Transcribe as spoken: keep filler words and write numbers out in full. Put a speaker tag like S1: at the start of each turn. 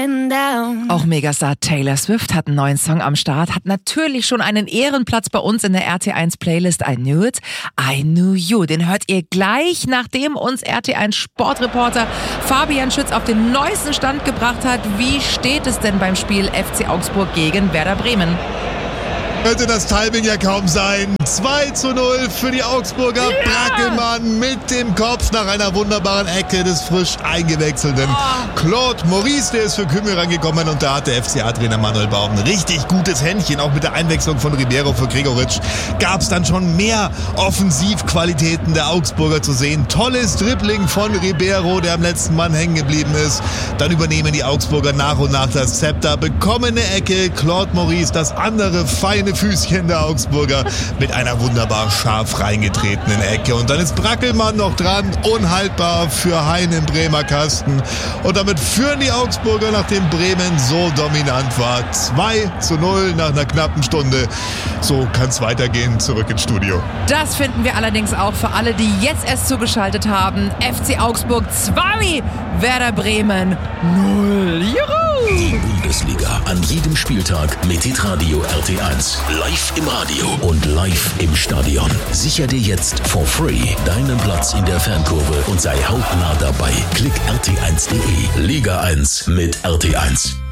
S1: and down.
S2: Auch Megastar Taylor Swift hat einen neuen Song am Start, hat natürlich schon einen Ehrenplatz bei uns in der R T eins Playlist I Knew It, I Knew You. Den hört ihr gleich, nachdem uns R T eins Sportreporter Fabian Schütz auf den neuesten Stand gebracht hat. Wie steht es denn beim Spiel F C Augsburg gegen Werder Bremen?
S3: Könnte das Timing ja kaum sein. zwei zu null für die Augsburger. Ja. Brackelmann mit dem Kopf nach einer wunderbaren Ecke des frisch eingewechselten oh. Claude Maurice. Der ist für Kümmel rangekommen und da hat der F C A-Trainer Manuel Baum ein richtig gutes Händchen. Auch mit der Einwechslung von Ribeiro für Gregoritsch gab es dann schon mehr Offensivqualitäten der Augsburger zu sehen. Tolles Dribbling von Ribeiro, der am letzten Mann hängen geblieben ist. Dann übernehmen die Augsburger nach und nach das Zepter. Bekommen eine Ecke. Claude Maurice, das andere feine Füßchen der Augsburger mit einer wunderbar scharf reingetretenen Ecke. Und dann ist Brackelmann noch dran, unhaltbar für Hein im Bremer Kasten. Und damit führen die Augsburger, nachdem Bremen so dominant war, zwei zu null nach einer knappen Stunde. So kann es weitergehen. Zurück ins Studio.
S2: Das finden wir allerdings auch für alle, die jetzt erst zugeschaltet haben. F C Augsburg zwei, Werder Bremen null. Juhu!
S4: Die Bundesliga an jedem Spieltag mit Hitradio R T eins. Live im Radio und live im Stadion. Sicher dir jetzt for free deinen Platz in der Fankurve und sei hautnah dabei. Klick r t eins punkt d e. Liga eins mit R T eins.